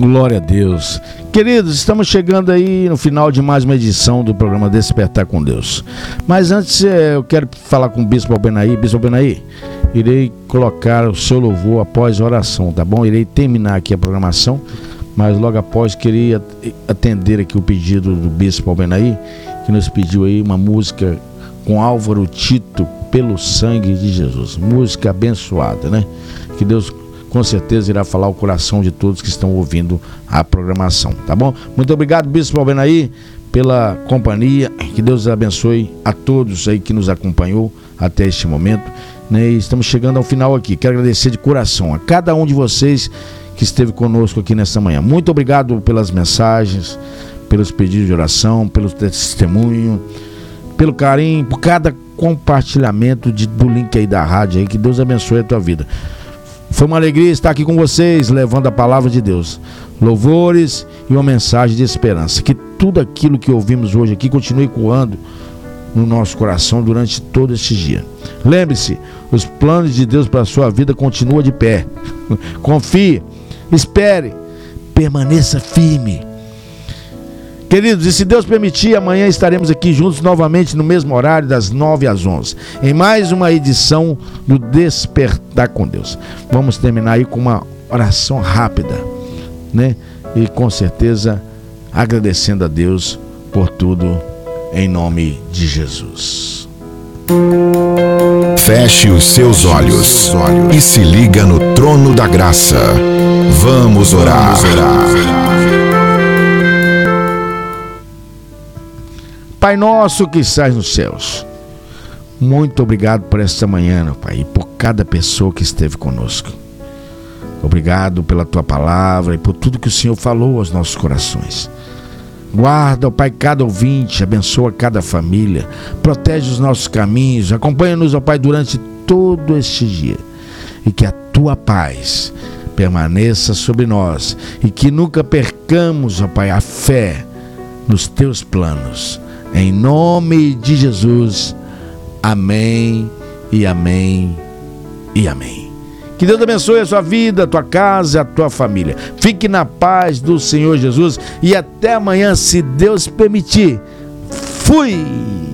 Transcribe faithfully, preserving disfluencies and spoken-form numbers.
Glória a Deus. Queridos, estamos chegando aí no final de mais uma edição do programa Despertar com Deus. Mas antes eu quero falar com o Bispo Albenaí. Bispo Albenaí, irei colocar o seu louvor após a oração, tá bom? Irei terminar aqui a programação, mas logo após queria atender aqui o pedido do Bispo Albenaí, que nos pediu aí uma música com Álvaro Tito, Pelo Sangue de Jesus. Música abençoada, né? Que Deus com certeza irá falar o coração de todos que estão ouvindo a programação, tá bom? Muito obrigado, Bispo Albenaí, pela companhia. Que Deus abençoe a todos aí que nos acompanhou até este momento, né? E estamos chegando ao final aqui. Quero agradecer de coração a cada um de vocês que esteve conosco aqui nesta manhã. Muito obrigado pelas mensagens, pelos pedidos de oração, pelo testemunho, pelo carinho, por cada compartilhamento de, do link aí da rádio aí. Que Deus abençoe a tua vida. Foi uma alegria estar aqui com vocês, levando a palavra de Deus, louvores e uma mensagem de esperança. Que tudo aquilo que ouvimos hoje aqui continue ecoando no nosso coração durante todo este dia. Lembre-se, os planos de Deus para a sua vida continuam de pé. Confie, espere, permaneça firme. Queridos, e se Deus permitir, amanhã estaremos aqui juntos novamente no mesmo horário, das nove às onze, em mais uma edição do Despertar com Deus. Vamos terminar aí com uma oração rápida, né? E com certeza agradecendo a Deus por tudo, em nome de Jesus. Feche os seus olhos e se liga no trono da graça. Vamos orar. Vamos orar. Pai nosso que estás nos céus, muito obrigado por esta manhã, meu Pai, e por cada pessoa que esteve conosco. Obrigado pela tua palavra e por tudo que o Senhor falou aos nossos corações. Guarda, ó Pai, cada ouvinte, abençoa cada família, protege os nossos caminhos, acompanha-nos, ó Pai, durante todo este dia, e que a tua paz permaneça sobre nós e que nunca percamos, ó Pai, a fé nos teus planos. Em nome de Jesus, amém e amém e amém. Que Deus abençoe a sua vida, a tua casa, a tua família. Fique na paz do Senhor Jesus e até amanhã, se Deus permitir. Fui!